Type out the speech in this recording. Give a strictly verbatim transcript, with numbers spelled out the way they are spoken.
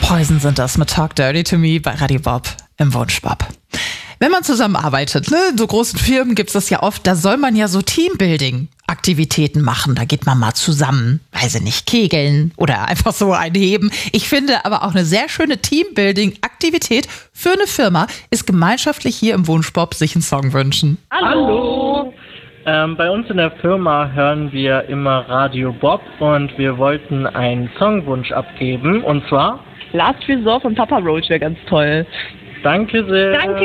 Poison sind das mit Talk Dirty to Me bei Radio Bob im Wunschbob. Wenn man zusammenarbeitet, ne, in so großen Firmen gibt es das ja oft, da soll man ja so Teambuilding-Aktivitäten machen. Da geht man mal zusammen, weiß ich nicht, kegeln oder einfach so einheben. Ich finde aber auch eine sehr schöne Teambuilding-Aktivität für eine Firma ist gemeinschaftlich hier im Wunschbob sich einen Song wünschen. Hallo! Ähm, bei uns in der Firma hören wir immer Radio Bob und wir wollten einen Songwunsch abgeben und zwar Last Resort von Papa Roach wäre ganz toll. Danke sehr. Danke.